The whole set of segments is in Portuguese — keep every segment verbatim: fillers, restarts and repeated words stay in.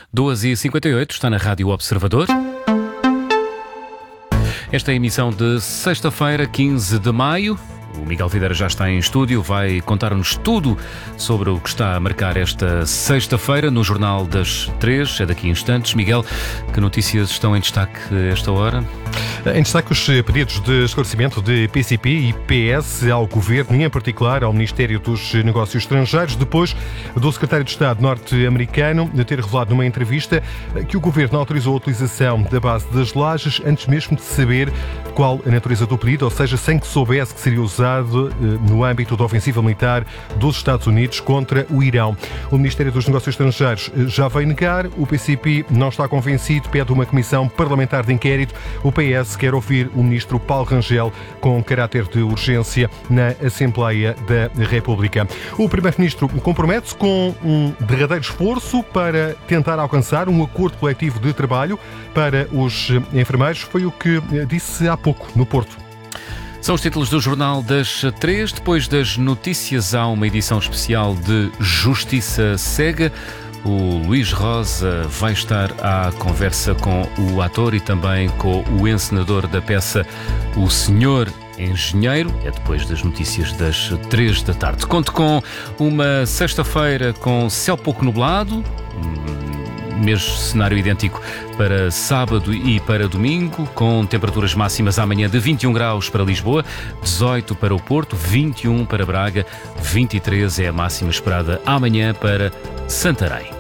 duas e cinquenta e oito, está na Rádio Observador. Esta é a emissão de sexta-feira, quinze de maio. O Miguel Videira já está em estúdio, vai contar-nos tudo sobre o que está a marcar esta sexta-feira no Jornal das Três. É daqui a instantes. Miguel, que notícias estão em destaque a esta hora? Em destaque os pedidos de esclarecimento de P C P e P S ao Governo e, em particular, ao Ministério dos Negócios Estrangeiros, depois do Secretário de Estado norte-americano ter revelado numa entrevista que o Governo autorizou a utilização da base das Lajes antes mesmo de saber qual a natureza do pedido, ou seja, sem que soubesse que seria usado no âmbito da ofensiva militar dos Estados Unidos contra o Irão. O Ministério dos Negócios Estrangeiros já veio negar, o P C P não está convencido, pede uma comissão parlamentar de inquérito. O P S quer ouvir o ministro Paulo Rangel com caráter de urgência na Assembleia da República. O primeiro-ministro compromete-se com um derradeiro esforço para tentar alcançar um acordo coletivo de trabalho para os enfermeiros. Foi o que disse há pouco no Porto. São os títulos do Jornal das Três. Depois das notícias, há uma edição especial de Justiça Cega. O Luís Rosa vai estar à conversa com o ator e também com o encenador da peça O Senhor Engenheiro. É depois das notícias das três da tarde. Conto com uma sexta-feira com céu pouco nublado, mesmo cenário idêntico para sábado e para domingo, com temperaturas máximas amanhã de vinte e um graus para Lisboa, dezoito para o Porto, vinte e um para Braga, vinte e três é a máxima esperada amanhã para Santarém.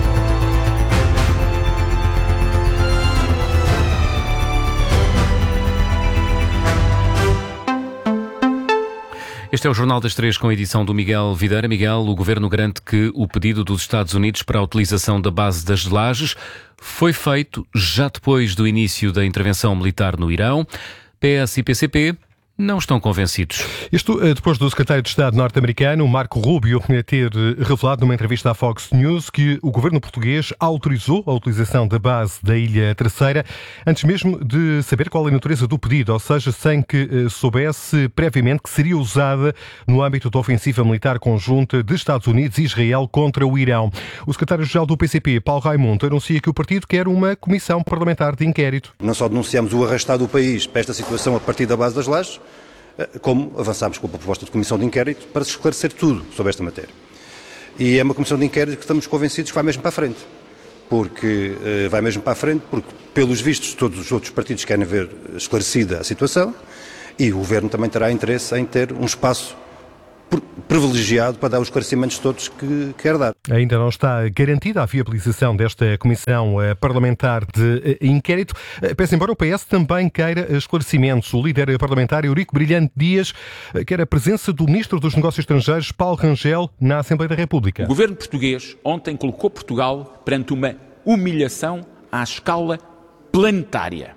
Este é o Jornal das Três com a edição do Miguel Videira. Miguel, o Governo garante que o pedido dos Estados Unidos para a utilização da base das Lajes foi feito já depois do início da intervenção militar no Irão. P S e P C P não estão convencidos. Isto depois do secretário de Estado norte-americano, Marco Rubio, ter revelado numa entrevista à Fox News que o governo português autorizou a utilização da base da Ilha Terceira antes mesmo de saber qual é a natureza do pedido, ou seja, sem que soubesse previamente que seria usada no âmbito da ofensiva militar conjunta de Estados Unidos e Israel contra o Irão. O secretário-geral do P C P, Paulo Raimundo, anuncia que o partido quer uma comissão parlamentar de inquérito. Não só denunciamos o arrastar do país para esta situação a partir da base das Lajes, como avançámos com a proposta de comissão de inquérito para se esclarecer tudo sobre esta matéria. E é uma comissão de inquérito que estamos convencidos que vai mesmo para a frente. Porque uh, vai mesmo para a frente, porque, pelos vistos, todos os outros partidos querem ver esclarecida a situação e o Governo também terá interesse em ter um espaço privilegiado para dar os esclarecimentos todos que quer dar. Ainda não está garantida a viabilização desta comissão parlamentar de inquérito. Peço embora o P S também queira esclarecimentos. O líder parlamentar Eurico Brilhante Dias quer a presença do ministro dos Negócios Estrangeiros, Paulo Rangel, na Assembleia da República. O governo português ontem colocou Portugal perante uma humilhação à escala planetária.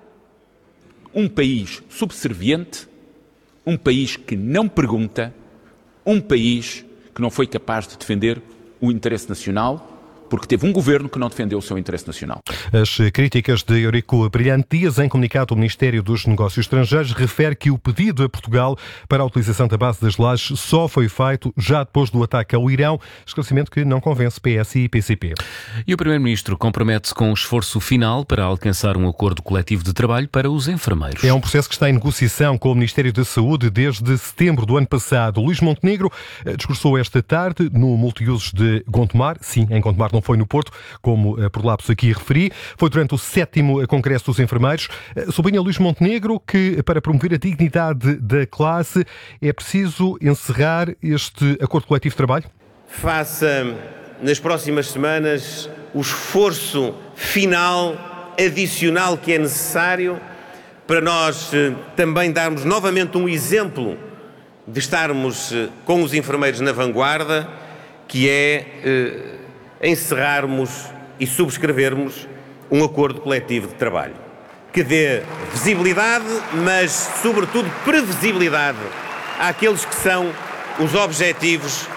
Um país subserviente, um país que não pergunta, um país que não foi capaz de defender o interesse nacional, porque teve um governo que não defendeu o seu interesse nacional. As críticas de Eurico Brilhante Dias, em comunicado, o Ministério dos Negócios Estrangeiros refere que o pedido a Portugal para a utilização da base das Lajes só foi feito já depois do ataque ao Irão, esclarecimento que não convence P S e P C P. E o Primeiro-Ministro compromete-se com um esforço final para alcançar um acordo coletivo de trabalho para os enfermeiros. É um processo que está em negociação com o Ministério da Saúde desde setembro do ano passado. Luís Montenegro discursou esta tarde no multiusos de Gondomar, sim, em Gondomar, não foi no Porto, como por lapso aqui referi. Foi durante o sétimo Congresso dos Enfermeiros. Sublinha Luís Montenegro que, para promover a dignidade da classe, é preciso encerrar este acordo coletivo de trabalho? Faça, nas próximas semanas, o esforço final, adicional que é necessário para nós também darmos novamente um exemplo de estarmos com os enfermeiros na vanguarda, que é encerrarmos e subscrevermos um acordo coletivo de trabalho que dê visibilidade, mas sobretudo previsibilidade àqueles que são os objetivos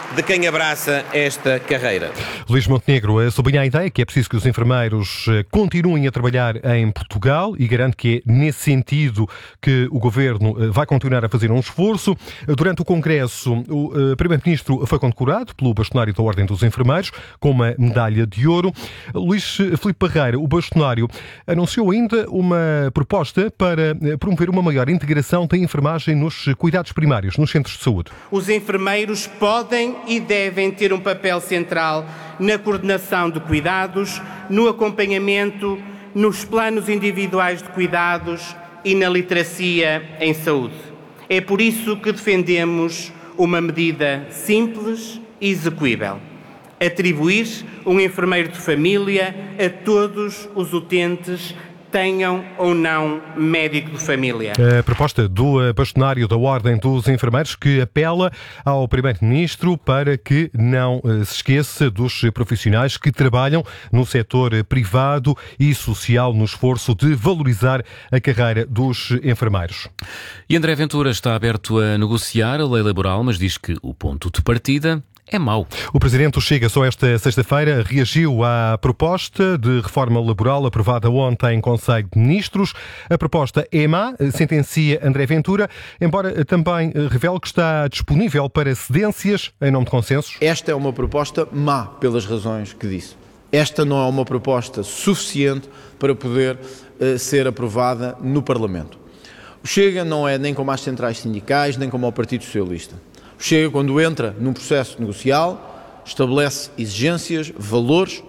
de quem abraça esta carreira. Luís Montenegro sublinha a ideia que é preciso que os enfermeiros continuem a trabalhar em Portugal e garante que é nesse sentido que o Governo vai continuar a fazer um esforço. Durante o Congresso, o Primeiro-Ministro foi condecorado pelo bastonário da Ordem dos Enfermeiros com uma medalha de ouro. Luís Filipe Parreira, o bastonário, anunciou ainda uma proposta para promover uma maior integração da enfermagem nos cuidados primários, nos centros de saúde. Os enfermeiros podem e devem ter um papel central na coordenação de cuidados, no acompanhamento, nos planos individuais de cuidados e na literacia em saúde. É por isso que defendemos uma medida simples e execuível: atribuir um enfermeiro de família a todos os utentes, tenham ou não médico de família. A proposta do bastonário da Ordem dos Enfermeiros, que apela ao Primeiro-Ministro para que não se esqueça dos profissionais que trabalham no setor privado e social no esforço de valorizar a carreira dos enfermeiros. E André Ventura está aberto a negociar a lei laboral, mas diz que o ponto de partida é mau. O Presidente do Chega, só esta sexta-feira, reagiu à proposta de reforma laboral aprovada ontem em Conselho de Ministros. A proposta é má, sentencia André Ventura, embora também revele que está disponível para cedências em nome de consensos. Esta é uma proposta má, pelas razões que disse. Esta não é uma proposta suficiente para poder uh, ser aprovada no Parlamento. O Chega não é nem como as centrais sindicais, nem como o Partido Socialista. O Chega, quando entra num processo negocial, estabelece exigências, valores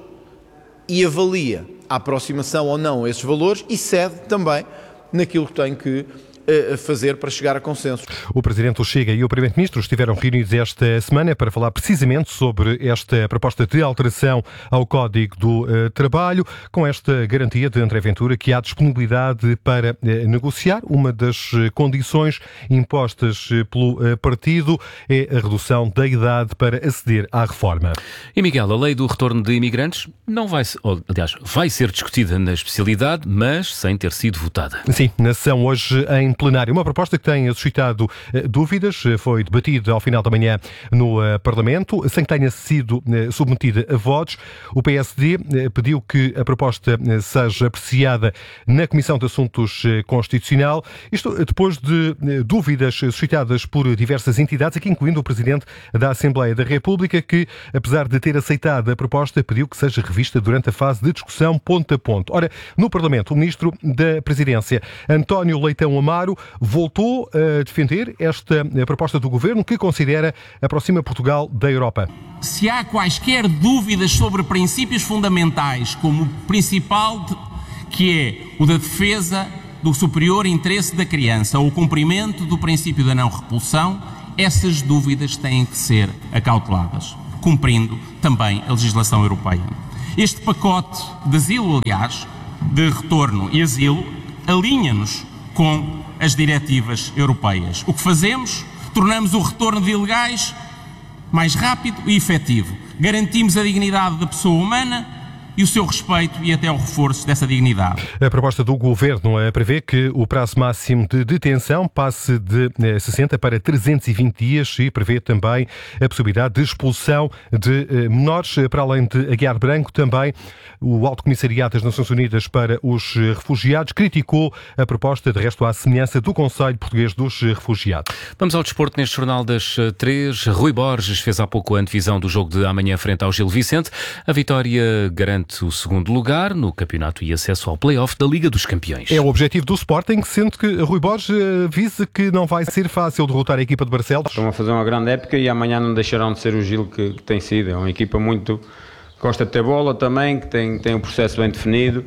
e avalia a aproximação ou não a esses valores e cede também naquilo que tem que uh, fazer para chegar a consenso. O Presidente do Chega e o Primeiro-Ministro estiveram reunidos esta semana para falar precisamente sobre esta proposta de alteração ao Código do uh, Trabalho, com esta garantia de André Ventura que há disponibilidade para uh, negociar. Uma das uh, condições impostas uh, pelo uh, partido é a redução da idade para aceder à reforma. E Miguel, a lei do retorno de imigrantes não vai, ou, aliás, vai ser discutida na especialidade, mas sem ter sido votada. Sim, na sessão hoje em plenário. Uma proposta que tem suscitado uh, dúvidas, uh, foi debatida ao final da manhã no uh, Parlamento, sem que tenha sido uh, submetida a votos. O P S D uh, pediu que a proposta uh, seja apreciada na Comissão de Assuntos uh, Constitucional. Isto uh, depois de uh, dúvidas suscitadas por diversas entidades, aqui incluindo o Presidente da Assembleia da República, que, apesar de ter aceitado a proposta, pediu que seja revista durante a fase de discussão ponto a ponto. Ora, no Parlamento, o Ministro da Presidência, António Leitão Amaro, voltou a defender esta proposta do Governo, que considera aproxima Portugal da Europa. Se há quaisquer dúvidas sobre princípios fundamentais, como o principal, de, que é o da defesa do superior interesse da criança ou o cumprimento do princípio da não repulsão, essas dúvidas têm que ser acauteladas, cumprindo também a legislação europeia. Este pacote de asilo, aliás, de retorno e asilo, alinha-nos com as diretivas europeias. O que fazemos? Tornamos o retorno de ilegais mais rápido e efetivo. Garantimos a dignidade da pessoa humana e o seu respeito e até o reforço dessa dignidade. A proposta do Governo prevê que o prazo máximo de detenção passe de sessenta para trezentos e vinte dias e prevê também a possibilidade de expulsão de menores. Para além de Aguiar Branco, também o Alto Comissariado das Nações Unidas para os Refugiados criticou a proposta, de resto à semelhança do Conselho Português dos Refugiados. Vamos ao desporto neste Jornal das Três. Rui Borges fez há pouco a antevisão do jogo de amanhã frente ao Gil Vicente. A vitória garante o segundo lugar no campeonato e acesso ao play-off da Liga dos Campeões. É o objetivo do Sporting, sendo que Rui Borges avisa que não vai ser fácil derrotar a equipa de Barcelos. Estão a fazer uma grande época e amanhã não deixarão de ser o Gil que, que tem sido. É uma equipa muito... gosta de ter bola também, que tem, tem um processo bem definido,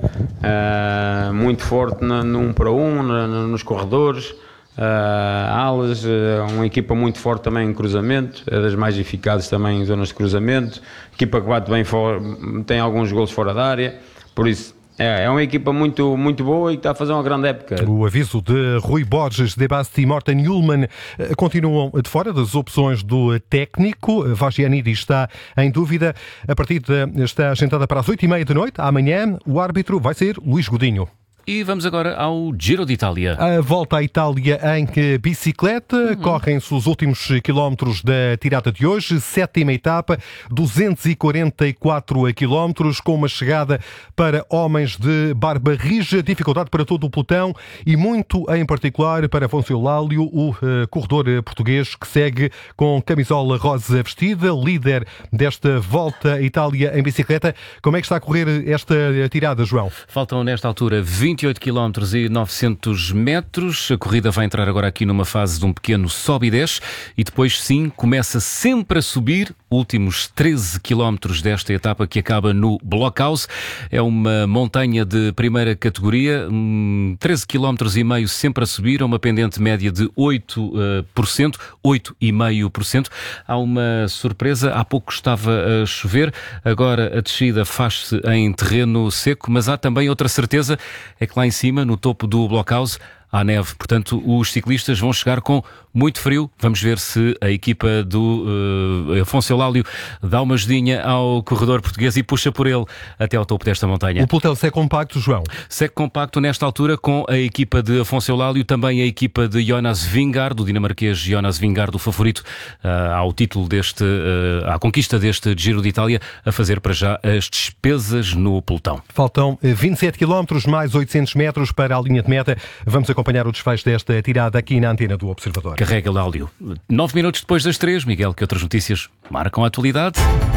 uh, muito forte no, no um para um, no, nos corredores, uh, alas, uh, uma equipa muito forte também em cruzamento, é das mais eficazes também em zonas de cruzamento, equipa que bate bem fora, tem alguns golos fora da área, por isso é, é uma equipa muito, muito boa e que está a fazer uma grande época. O aviso de Rui Borges, De Basti e Morten Ullmann continuam de fora das opções do técnico. Vagianidi está em dúvida. A partida está agendada para as oito e meia da noite. Amanhã o árbitro vai ser Luís Godinho. E vamos agora ao Giro de Itália. A volta à Itália em bicicleta. Uhum. Correm-se os últimos quilómetros da tirada de hoje. Sétima etapa, duzentos e quarenta e quatro quilómetros, com uma chegada para homens de barba rija, dificuldade para todo o pelotão e muito em particular para Afonso Eulálio, o uh, corredor português que segue com camisola rosa vestida, líder desta volta à Itália em bicicleta. Como é que está a correr esta tirada, João? Faltam nesta altura vinte e oito quilómetros e novecentos metros. A corrida vai entrar agora aqui numa fase de um pequeno sobe e desce e depois sim começa sempre a subir. Últimos treze quilómetros desta etapa que acaba no Blockhaus. É uma montanha de primeira categoria, treze quilómetros e meio sempre a subir, a uma pendente média de oito por cento, oito vírgula cinco por cento. Há uma surpresa, há pouco estava a chover, agora a descida faz-se em terreno seco, mas há também outra certeza, é que lá em cima, no topo do Blockhaus, há neve, portanto os ciclistas vão chegar com muito frio. Vamos ver se a equipa do uh, Afonso Eulálio dá uma ajudinha ao corredor português e puxa por ele até ao topo desta montanha. O pelotão segue compacto, João? Segue compacto nesta altura com a equipa de Afonso Eulálio, também a equipa de Jonas Vingegaard, do dinamarquês Jonas Vingegaard, o favorito uh, ao título deste, uh, à conquista deste Giro de Itália, a fazer para já as despesas no pelotão. Faltam vinte e sete quilómetros, mais oitocentos metros para a linha de meta. Vamos acompanhar o desfecho desta tirada aqui na antena do Observador. Carrega o áudio. Nove minutos depois das três, Miguel, que outras notícias marcam a atualidade?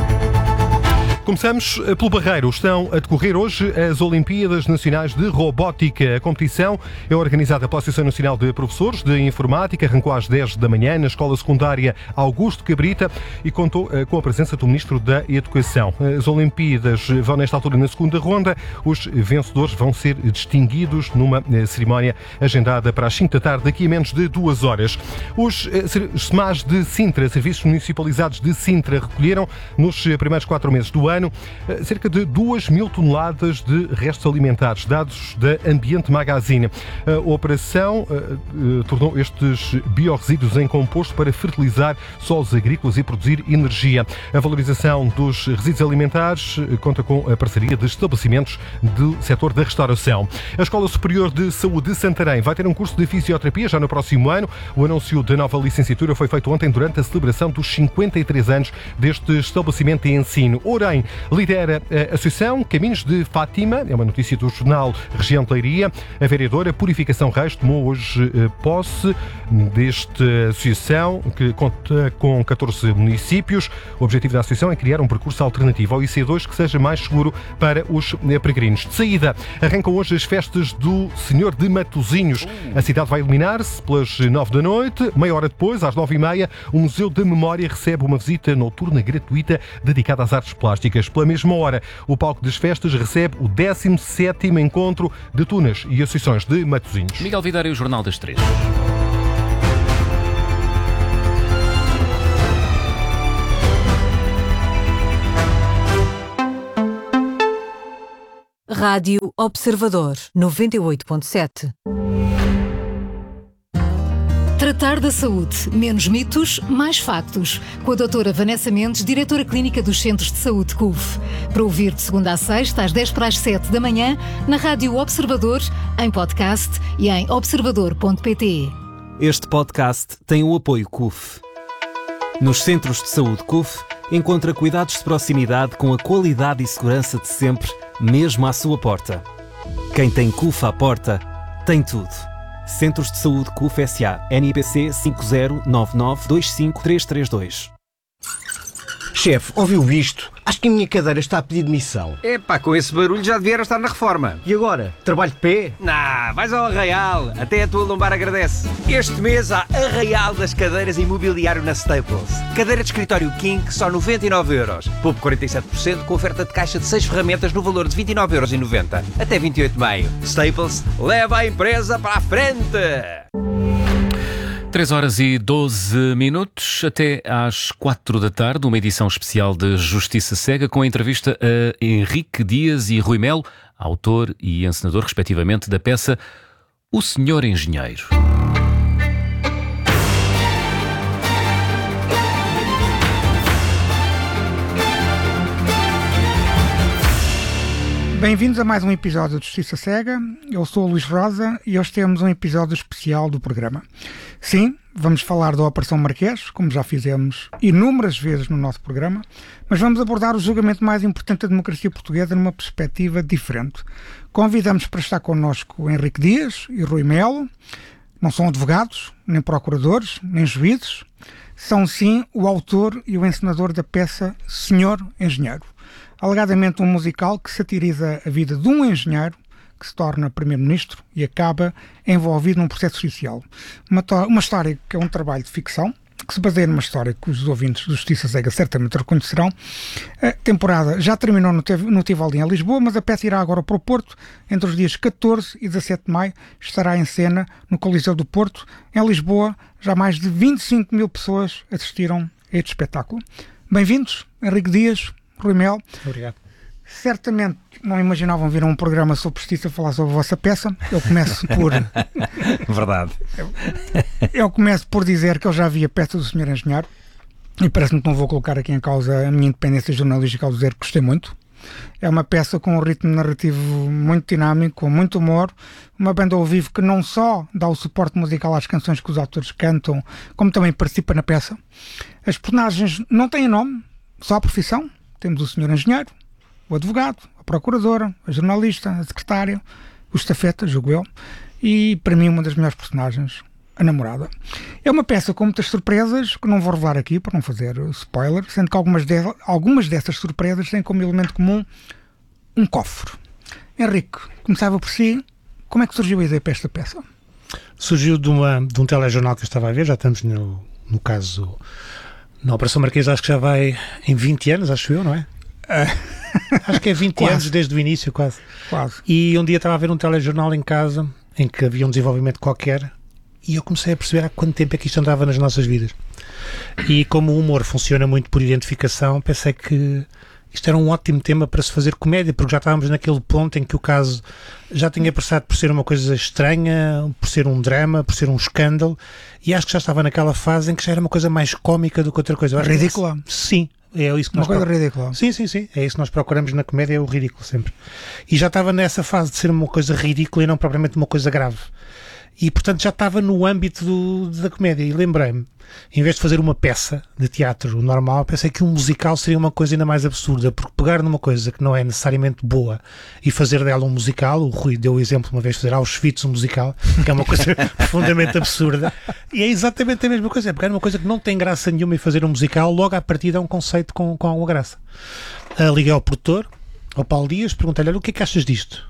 Começamos pelo Barreiro. Estão a decorrer hoje as Olimpíadas Nacionais de Robótica. A competição é organizada pela Associação Nacional de Professores de Informática, arrancou às dez da manhã na Escola Secundária Augusto Cabrita e contou com a presença do Ministro da Educação. As Olimpíadas vão nesta altura na segunda ronda. Os vencedores vão ser distinguidos numa cerimónia agendada para as cinco da tarde, daqui a menos de duas horas. Os S M A S de Sintra, Serviços Municipalizados de Sintra, recolheram nos primeiros quatro meses do ano ano cerca de duas mil toneladas de restos alimentares, dados da Ambiente Magazine. A operação uh, uh, tornou estes biorresíduos em composto para fertilizar solos agrícolas e produzir energia. A valorização dos resíduos alimentares uh, conta com a parceria de estabelecimentos do setor da restauração. A Escola Superior de Saúde de Santarém vai ter um curso de fisioterapia já no próximo ano. O anúncio da nova licenciatura foi feito ontem durante a celebração dos cinquenta e três anos deste estabelecimento de ensino. Orem lidera a Associação Caminhos de Fátima, é uma notícia do jornal Região de Leiria. A vereadora Purificação Reis tomou hoje posse desta associação, que conta com catorze municípios. O objetivo da associação é criar um percurso alternativo ao I C dois que seja mais seguro para os peregrinos. De saída, arrancam hoje as festas do Senhor de Matosinhos. A cidade vai iluminar-se pelas nove da noite. Meia hora depois, às nove e meia, o Museu da Memória recebe uma visita noturna gratuita dedicada às artes plásticas. Pela mesma hora, o palco das festas recebe o décimo sétimo encontro de Tunas e Associações de Matosinhos. Miguel Vidar e o Jornal das Três. Rádio Observador, noventa e oito ponto sete. Tratar da saúde. Menos mitos, mais factos. Com a doutora Vanessa Mendes, diretora clínica dos Centros de Saúde C U F. Para ouvir de segunda a sexta, às dez para as sete da manhã, na Rádio Observador, em podcast e em observador ponto pt. Este podcast tem o apoio C U F. Nos Centros de Saúde C U F, encontra cuidados de proximidade com a qualidade e segurança de sempre, mesmo à sua porta. Quem tem C U F à porta, tem tudo. Centros de Saúde C U F S A, N I P C cinco zero nove nove dois cinco três três dois. Chefe, ouviu isto? Acho que a minha cadeira está a pedir demissão. Epá, com esse barulho já devia estar na reforma. E agora? Trabalho de pé? Nah, vais ao Arraial. Até a tua lombar agradece. Este mês há Arraial das cadeiras imobiliário na Staples. Cadeira de escritório King, só noventa e nove euros. Poupe quarenta e sete por cento com oferta de caixa de seis ferramentas no valor de vinte e nove euros e noventa. Até vinte e oito de maio. Staples, leva a empresa para a frente! três horas e doze minutos, até às quatro da tarde, uma edição especial de Justiça Cega com a entrevista a Henrique Dias e Rui Melo, autor e encenador, respectivamente, da peça O Senhor Engenheiro. Bem-vindos a mais um episódio de Justiça Cega. Eu sou o Luís Rosa e hoje temos um episódio especial do programa. Sim, vamos falar da Operação Marquês, como já fizemos inúmeras vezes no nosso programa, mas vamos abordar o julgamento mais importante da democracia portuguesa numa perspectiva diferente. Convidamos para estar connosco Henrique Dias e Rui Melo. Não são advogados, nem procuradores, nem juízes. São sim o autor e o encenador da peça Senhor Engenheiro. Alegadamente um musical que satiriza a vida de um engenheiro que se torna primeiro-ministro e acaba envolvido num processo judicial. Uma, uma história que é um trabalho de ficção, que se baseia numa história que os ouvintes do Justiça Cega certamente reconhecerão. A temporada já terminou no, no Tivoli em Lisboa, mas a peça irá agora para o Porto. Entre os dias catorze e dezassete de maio estará em cena no Coliseu do Porto. Em Lisboa, já mais de vinte e cinco mil pessoas assistiram a este espetáculo. Bem-vindos, Henrique Dias, Rui Melo. Obrigado. Certamente não imaginavam vir a um programa sobre justiça falar sobre a vossa peça. Eu começo por... Verdade. Eu, eu começo por dizer que eu já vi a peça do senhor Engenheiro e parece-me que não vou colocar aqui em causa a minha independência jornalística ao dizer que gostei muito. É uma peça com um ritmo narrativo muito dinâmico, com muito humor, uma banda ao vivo que não só dá o suporte musical às canções que os autores cantam, como também participa na peça. As personagens não têm nome, só a profissão. Temos o senhor Engenheiro, o advogado, a procuradora, a jornalista, a secretária, o estafeta, julgo eu, e para mim uma das melhores personagens, a namorada. É uma peça com muitas surpresas, que não vou revelar aqui para não fazer spoiler, sendo que algumas, de, algumas dessas surpresas têm como elemento comum um cofre. Henrique, começava por si, como é que surgiu a ideia para esta peça? Surgiu de, uma, de um telejornal que eu estava a ver, já estamos no, no caso, na Operação Marquês, acho que já vai em vinte anos, acho eu, não é? Uh, acho que é vinte quase. Anos desde o início, quase. quase. E um dia estava a ver um telejornal em casa em que havia um desenvolvimento qualquer e eu comecei a perceber há quanto tempo é que isto andava nas nossas vidas. E como o humor funciona muito por identificação, pensei que isto era um ótimo tema para se fazer comédia, porque já estávamos naquele ponto em que o caso já tinha passado por ser uma coisa estranha, por ser um drama, por ser um escândalo, e acho que já estava naquela fase em que já era uma coisa mais cómica do que outra coisa. Ridícula. Que, sim. É isso que uma nós coisa procuramos. ridícula. Sim, sim, sim. É isso que nós procuramos na comédia, é o ridículo sempre. E já estava nessa fase de ser uma coisa ridícula e não propriamente uma coisa grave. E, portanto, já estava no âmbito do, da comédia. E lembrei-me, em vez de fazer uma peça de teatro normal, pensei que um musical seria uma coisa ainda mais absurda, porque pegar numa coisa que não é necessariamente boa e fazer dela um musical, o Rui deu o exemplo uma vez de fazer Auschwitz um musical, que é uma coisa profundamente absurda, e é exatamente a mesma coisa, é pegar numa coisa que não tem graça nenhuma e fazer um musical, logo à partida é um conceito com, com alguma graça. Uh, liguei ao produtor, ao Paulo Dias, perguntei-lhe, olha, o que é que achas disto?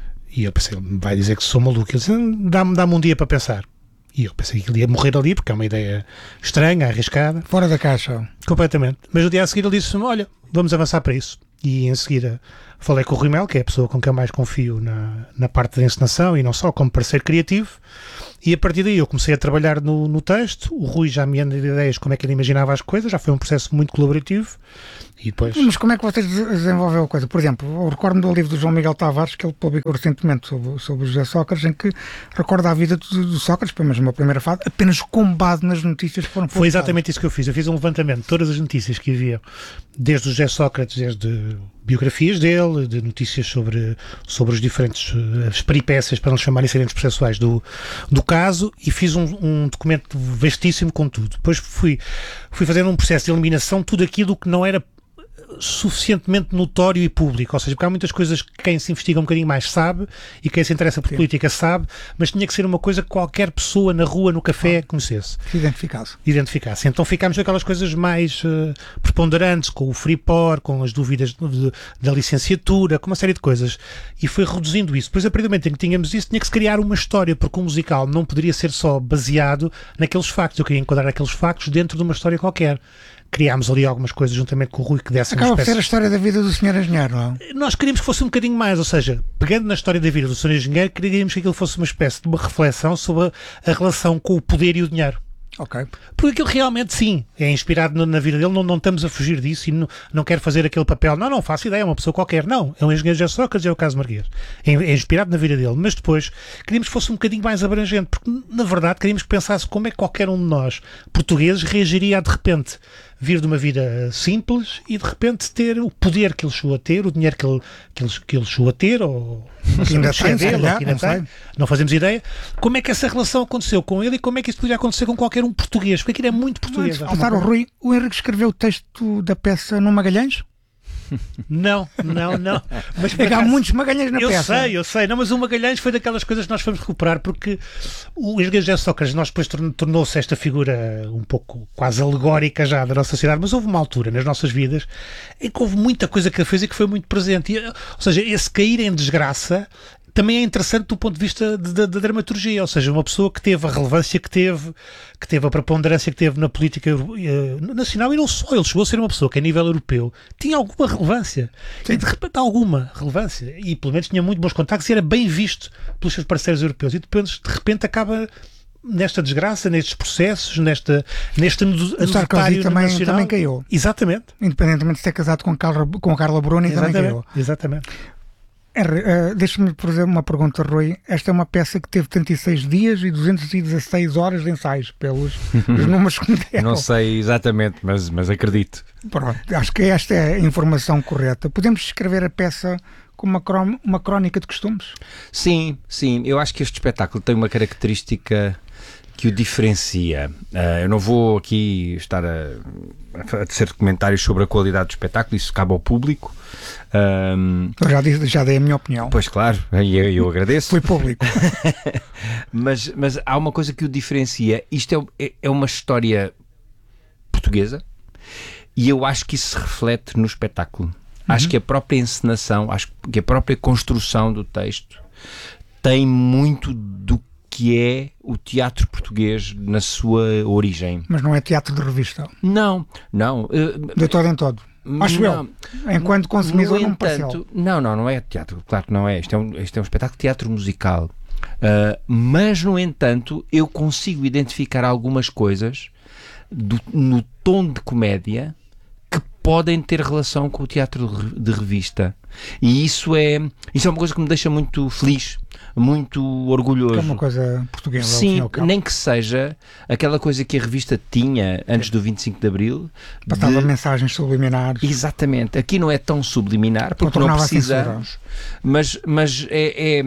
E eu pensei, ele vai dizer que sou maluco. Ele disse, dá-me, dá-me um dia para pensar. E eu pensei que ele ia morrer ali, porque é uma ideia estranha, arriscada. Fora da caixa. Completamente. Mas no dia a seguir ele disse-me, olha, vamos avançar para isso. E em seguida falei com o Rui Melo, que é a pessoa com quem eu mais confio na, na parte da encenação e não só, como parceiro criativo. E a partir daí eu comecei a trabalhar no, no texto. O Rui já me anda de ideias como é que ele imaginava as coisas. Já foi um processo muito colaborativo. E depois... Mas como é que vocês desenvolveu a coisa? Por exemplo, eu recordo do livro do João Miguel Tavares, que ele publicou recentemente sobre, sobre o José Sócrates, em que recorda a vida do, do Sócrates, pelo menos uma primeira fase, apenas com base nas notícias que foram publicadas. Foi exatamente isso que eu fiz. Eu fiz um levantamento de todas as notícias que havia, desde o José Sócrates, desde biografias dele, de notícias sobre, sobre os diferentes, as peripécias, para não chamarem incidentes processuais do, do caso, e fiz um, um documento vastíssimo com tudo. Depois fui, fui fazendo um processo de eliminação, tudo aquilo que não era suficientemente notório e público, ou seja, porque há muitas coisas que quem se investiga um bocadinho mais sabe e quem se interessa por Sim. política sabe, mas tinha que ser uma coisa que qualquer pessoa na rua, no café, ah, conhecesse. Identificasse. Identificasse. Então ficámos com aquelas coisas mais uh, preponderantes, com o Freeport, com as dúvidas de, de, da licenciatura, com uma série de coisas, e foi reduzindo isso. Depois, a partir do momento em que tínhamos isso, tinha que se criar uma história, porque um musical não poderia ser só baseado naqueles factos. Eu queria enquadrar aqueles factos dentro de uma história qualquer. Criámos ali algumas coisas juntamente com o Rui que desse uma espécie... Acaba por ser a história da vida do senhor Engenheiro, não é? Nós queríamos que fosse um bocadinho mais, ou seja, pegando na história da vida do senhor Engenheiro, queríamos que aquilo fosse uma espécie de uma reflexão sobre a, a relação com o poder e o dinheiro. Ok. Porque aquilo realmente, sim, é inspirado na vida dele, não, não estamos a fugir disso e não, não quero fazer aquele papel, não, não faço ideia, é uma pessoa qualquer, não, é um engenheiro de Sócrates e é o caso Marquês. É, é inspirado na vida dele, mas depois queríamos que fosse um bocadinho mais abrangente, porque na verdade queríamos que pensasse como é que qualquer um de nós, portugueses, reagiria a de repente vir de uma vida simples e de repente ter o poder que ele chegou a ter, o dinheiro que ele, que ele, que ele chegou a ter, ou que ainda tem, dele, calhar, ou que ainda não, tem, sei. não fazemos ideia. Como é que essa relação aconteceu com ele e como é que isso poderia acontecer com qualquer um português? Porque aquilo é muito português. Passar o Rui, o Henrique escreveu o texto da peça no Magalhães? Não, não, não. Mas é que há muitos Magalhães na eu peça. Eu sei, eu sei. Não, mas o Magalhães foi daquelas coisas que nós fomos recuperar porque o Henrique José Sócrates nós depois tornou-se esta figura um pouco quase alegórica já da nossa sociedade, mas houve uma altura nas nossas vidas em que houve muita coisa que ele fez e que foi muito presente. E, ou seja, esse cair em desgraça também é interessante do ponto de vista da dramaturgia, ou seja, uma pessoa que teve a relevância que teve, que teve a preponderância que teve na política uh, nacional e não só, ele chegou a ser uma pessoa que a nível europeu tinha alguma relevância, e de repente alguma relevância, e pelo menos tinha muito bons contactos e era bem visto pelos seus parceiros europeus, e depois de repente acaba nesta desgraça, nestes processos, nesta, neste anedotário também, nacional. Também caiu. Exatamente. Independentemente de ser casado com, Carla, com a Carla Bruni, Exatamente. também caiu. Exatamente. Uh, Deixa-me fazer uma pergunta, Rui. Esta é uma peça que teve trinta e seis dias e duzentas e dezasseis horas de ensaios, pelos os números que me deram. Não sei exatamente, mas, mas acredito. Pronto, acho que esta é a informação correta. Podemos descrever a peça como uma, crón uma crónica de costumes? Sim, sim. Eu acho que este espetáculo tem uma característica que o diferencia. Uh, eu não vou aqui estar a, a tecer comentários sobre a qualidade do espetáculo, isso cabe ao público. Um, eu já, disse, já dei a minha opinião. Pois claro, e eu, eu agradeço. Foi público. mas, mas há uma coisa que o diferencia. Isto é, é uma história portuguesa e eu acho que isso se reflete no espetáculo. Uhum. Acho que a própria encenação, acho que a própria construção do texto tem muito do que é o teatro português na sua origem. Mas não é teatro de revista? Não, não. Uh, de todo em todo? Acho não, eu, enquanto consumidor não me pareceu. Não, não, não é teatro, claro que não é. Isto é um, isto é um espetáculo de teatro musical. Uh, mas, no entanto, eu consigo identificar algumas coisas do, no tom de comédia que podem ter relação com o teatro de revista. E isso é, isso é uma coisa que me deixa muito feliz, muito orgulhoso. Que é uma coisa portuguesa. Sim, nem que seja aquela coisa que a revista tinha antes do vinte e cinco de Abril. Passava de... mensagens subliminares. Exatamente. Aqui não é tão subliminar, porque não, não precisamos. Mas, mas é, é...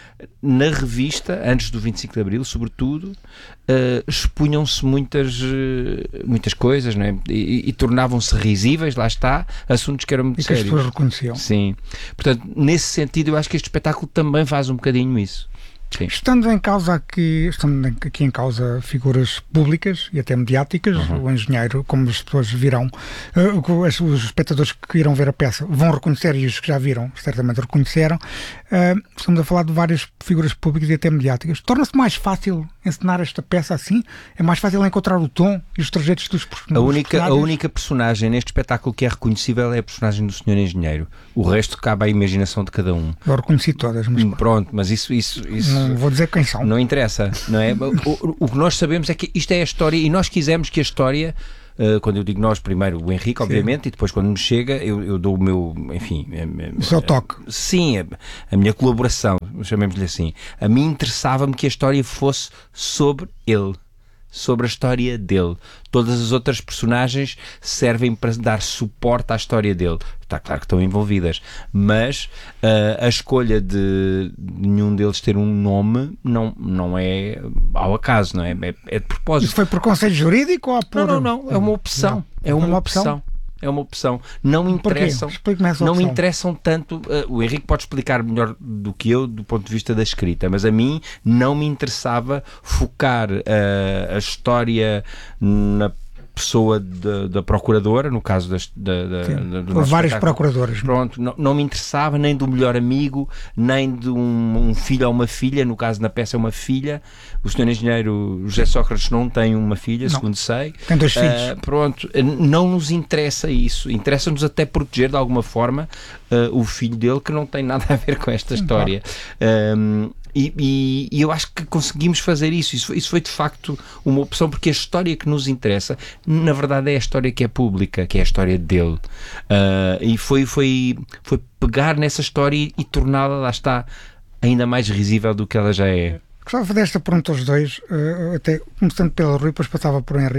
Na revista, antes do vinte e cinco de Abril, sobretudo, uh, expunham-se muitas, uh, muitas coisas, não é? E, e tornavam-se risíveis, lá está, assuntos que eram muito e que sérios. as pessoas reconheciam. Sim. Portanto, nesse sentido, eu acho que este espetáculo também faz um bocadinho isso. Sim. Estando em causa aqui, estando aqui em causa figuras públicas e até mediáticas, uhum. o engenheiro, como as pessoas virão, uh, os espectadores que irão ver a peça vão reconhecer, e os que já viram certamente reconheceram, uh, estamos a falar de várias figuras públicas e até mediáticas. Torna-se mais fácil encenar esta peça assim? É mais fácil encontrar o tom e os trajetos dos personagens? A única, a única personagem neste espetáculo que é reconhecível é a personagem do senhor Engenheiro. O resto cabe à imaginação de cada um. Eu reconheci todas. Mas... Pronto, mas isso... isso, isso... Não vou dizer quem são. Não interessa, não é? o, o que nós sabemos é que isto é a história e nós quisemos que a história, uh, quando eu digo nós, primeiro o Henrique, sim, obviamente, e depois quando me chega eu, eu dou o meu, enfim... O seu toque. Sim, a, a minha colaboração, chamemos-lhe assim. A mim interessava-me que a história fosse sobre ele. Sobre a história dele. Todas as outras personagens servem para dar suporte à história dele. Está claro que estão envolvidas, mas uh, a escolha de nenhum deles ter um nome não, não é ao acaso, não é? É, é de propósito. Isso foi por conselho jurídico ou por... Não, não, não. É uma opção. Não. É uma, uma opção. opção. É uma opção. Não me interessam, não me interessam tanto. Uh, o Henrique pode explicar melhor do que eu do ponto de vista da escrita, mas a mim não me interessava focar uh, a história na pessoa de, da procuradora, no caso das, da, da, da, do nosso várias procuradoras. Pronto, não, não me interessava nem do melhor amigo, nem de um, um filho ou uma filha, no caso na peça é uma filha. O senhor Engenheiro José Sócrates não tem uma filha, não. segundo sei. Tem dois filhos. Uh, pronto, não nos interessa isso. Interessa-nos até proteger de alguma forma uh, o filho dele, que não tem nada a ver com esta história. Um, E, e, e eu acho que conseguimos fazer isso. isso. Isso foi de facto uma opção, porque a história que nos interessa, na verdade, é a história que é pública, que é a história dele. Uh, e foi, foi, foi pegar nessa história e, e torná-la, lá está, ainda mais risível do que ela já é. Gostava de fazer esta pergunta aos dois, uh, até começando pelo Rui, depois passava por Henrique.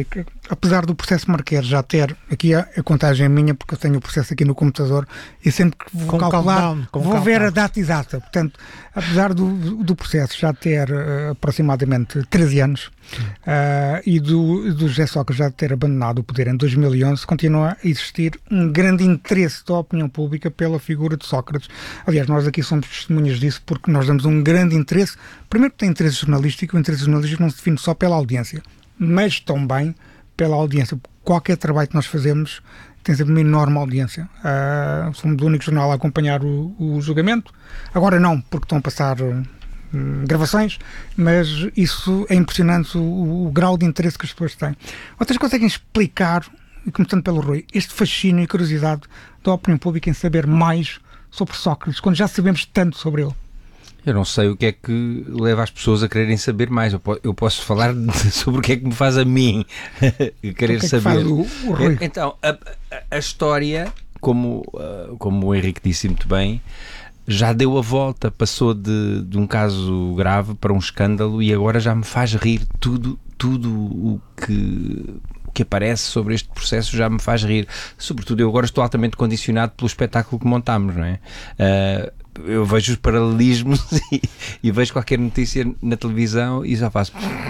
apesar do processo Marquês já ter, aqui a, a contagem é minha, porque eu tenho o processo aqui no computador, e sempre que vou com calcular, countdown, com vou countdown. ver a data exata. Portanto, apesar do, do processo já ter uh, aproximadamente treze anos, uh, e do, do José Sócrates já ter abandonado o poder em dois mil e onze, continua a existir um grande interesse da opinião pública pela figura de Sócrates. Aliás, nós aqui somos testemunhas disso, porque nós damos um grande interesse. Primeiro, tem interesse jornalístico. O interesse jornalístico não se define só pela audiência, mas também pela audiência. Qualquer trabalho que nós fazemos tem sempre uma enorme audiência. Uh, somos o único jornal a acompanhar o, o julgamento. Agora não, porque estão a passar uh, gravações, mas isso é impressionante, o, o grau de interesse que as pessoas têm. Vocês conseguem explicar, e começando pelo Rui, este fascínio e curiosidade da opinião pública em saber mais sobre Sócrates, quando já sabemos tanto sobre ele? Eu não sei o que é que leva as pessoas a quererem saber mais. Eu, po- eu posso falar de, sobre o que é que me faz a mim querer O que é que saber. faz o- o Rui? Então, a, a- a história, como, uh, como o Henrique disse muito bem, já deu a volta, passou de, de um caso grave para um escândalo e agora já me faz rir. Tudo, tudo o que... que aparece sobre este processo já me faz rir. Sobretudo, eu agora estou altamente condicionado pelo espetáculo que montámos, não é? Uh, eu vejo os paralelismos e, e vejo qualquer notícia na televisão e já faço...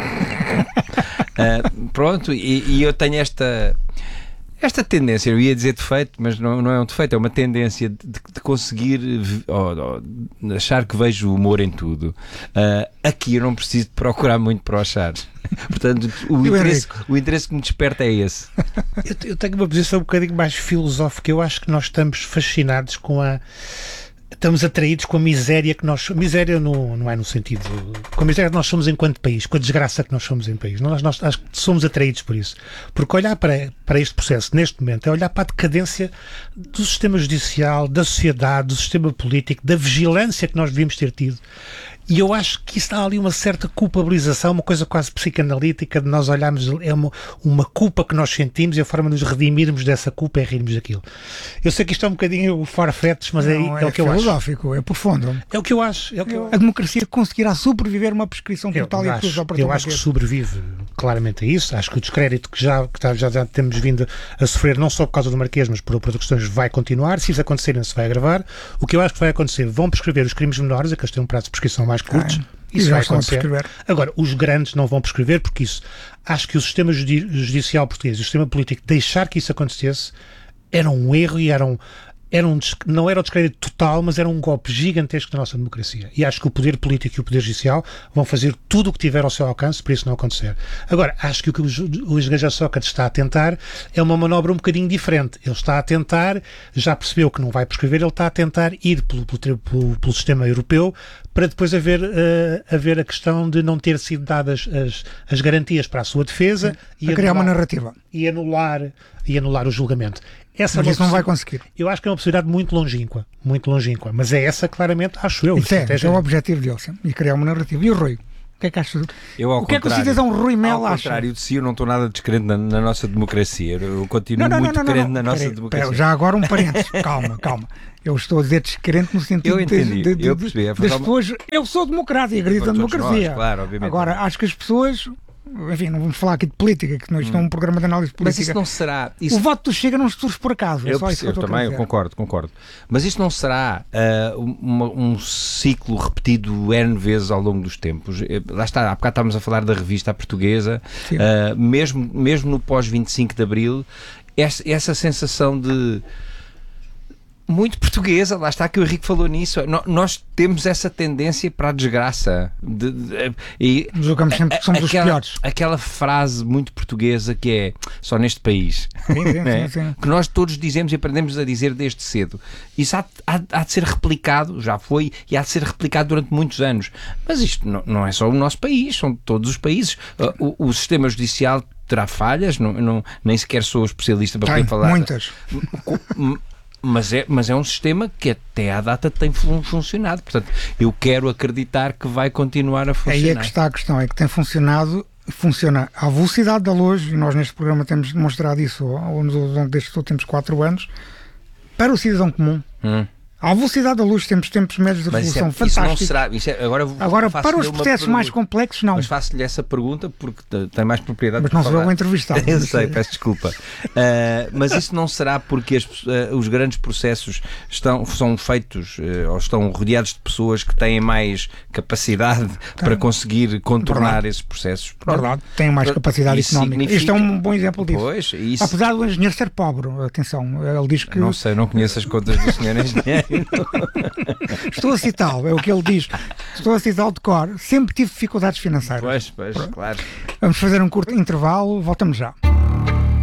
uh, pronto, e, e eu tenho esta... Esta tendência, eu ia dizer defeito, mas não, não é um defeito, é uma tendência de, de conseguir oh, oh, achar que vejo humor em tudo. Uh, aqui eu não preciso de procurar muito para o achar. Portanto, o interesse, o interesse que me desperta é esse. Eu, eu tenho uma posição um bocadinho mais filosófica. Eu acho que nós estamos fascinados com a... Estamos atraídos com a miséria que nós... Miséria não, não é no sentido... Com a miséria que nós somos enquanto país, com a desgraça que nós somos em país. Nós, nós acho que somos atraídos por isso. Porque olhar para, para este processo, neste momento, é olhar para a decadência do sistema judicial, da sociedade, do sistema político, da vigilância que nós devíamos ter tido. E eu acho que isso dá ali uma certa culpabilização, uma coisa quase psicanalítica, de nós olharmos, é uma, uma culpa que nós sentimos e a forma de nos redimirmos dessa culpa é rirmos daquilo. Eu sei que isto é um bocadinho farfetch, mas é, Não, é, é o que eu acho. filosófico, é profundo. É o que eu acho. É o que eu... A democracia conseguirá sobreviver a uma prescrição brutal eu e acho, acusa eu acho que sobrevive claramente a isso. Acho que o descrédito que já, que já, já temos vindo a sofrer, não só por causa do Marquês, mas por outras questões, vai continuar. Se isso acontecer, não se vai agravar. O que eu acho que vai acontecer, vão prescrever os crimes menores, aqueles que têm um prazo de prescrição mais curtos. Ah, isso vai acontecer. Agora, os grandes não vão prescrever, porque isso, acho que o sistema judi- judicial português e o sistema político deixar que isso acontecesse era um erro e era um, era um, não era o descrédito total, mas era um golpe gigantesco da nossa democracia. E acho que o poder político e o poder judicial vão fazer tudo o que tiver ao seu alcance para isso não acontecer. Agora, acho que o que o Luís Gajá Sócrates está a tentar é uma manobra um bocadinho diferente. Ele está a tentar, já percebeu que não vai prescrever, ele está a tentar ir pelo, pelo, pelo, pelo sistema europeu para depois haver, uh, haver a questão de não ter sido dadas as, as garantias para a sua defesa e a criar anular, uma narrativa e anular, e anular o julgamento. Essa mas é isso não vai conseguir. Eu acho que é uma possibilidade muito longínqua, muito longínqua, mas é essa claramente, acho eu. Isso é, é o objetivo dele, sim, e criar uma narrativa. E o Rui? O que é que achas? Eu, ao o que é que o cidadão Rui Mel ao acha? Ao contrário de si, eu não estou nada descrente na, na nossa democracia. Eu continuo não, não, muito não, não, crente não. na nossa Peraí, democracia. pera, já agora um parênteses. calma, calma. Eu estou a dizer descrente no sentido eu entendi, de, de, eu de, percebi, das pessoas. Eu sou democrata e acredito na democracia. Nós, claro, obviamente. Agora, acho que as pessoas. Enfim, não vamos falar aqui de política, que nós hum. estamos num programa de análise política. Mas isso não será... Isso... O voto do Chega não surge por acaso. É eu só isso que eu, eu também, eu concordo, concordo. Mas isto não será uh, uma, um ciclo repetido N vezes ao longo dos tempos. Lá está, há bocado estávamos a falar da revista Portuguesa, uh, mesmo, mesmo no pós vinte e cinco de Abril, essa, essa sensação de... muito portuguesa, lá está que o Henrique falou nisso. Nós temos essa tendência para a desgraça. De, de, e Julgamos sempre que somos aquela, os piores. Aquela frase muito portuguesa que é só neste país, sim, sim, né? sim, sim. que nós todos dizemos e aprendemos a dizer desde cedo. Isso há, há, há de ser replicado, já foi, e há de ser replicado durante muitos anos. Mas isto não, não é só o nosso país, são todos os países. O, o sistema judicial terá falhas, não, não, nem sequer sou especialista para poder falar. Muitas. Mas é, mas é um sistema que até à data tem fun- funcionado. Portanto, eu quero acreditar que vai continuar a funcionar. Aí é que está a questão, é que tem funcionado, funciona à velocidade da luz, e nós neste programa temos demonstrado isso ao longo destes últimos quatro anos, para o cidadão comum. Hum. À velocidade da luz temos tempos médios de resolução isso é, isso fantásticos. Não será, isso é, agora agora para os processos mais complexos, não. Mas faço-lhe essa pergunta porque tem mais propriedade. Mas não sou eu entrevistado. Eu sei, peço desculpa. Uh, mas isso não será porque as, uh, os grandes processos estão, são feitos uh, ou estão rodeados de pessoas que têm mais capacidade tem. para conseguir contornar Verdade. esses processos? Pronto. Verdade, têm mais capacidade isso económica. Significa... Este é um bom exemplo disso. Pois, isso... Apesar do engenheiro ser pobre, atenção, ele diz que... Não sei, não conheço as contas do senhor engenheiro. Estou a citá-lo, é o que ele diz. Estou a citá-lo de cor. Sempre tive dificuldades financeiras. Pois, pois, Pronto. claro. Vamos fazer um curto intervalo, voltamos já.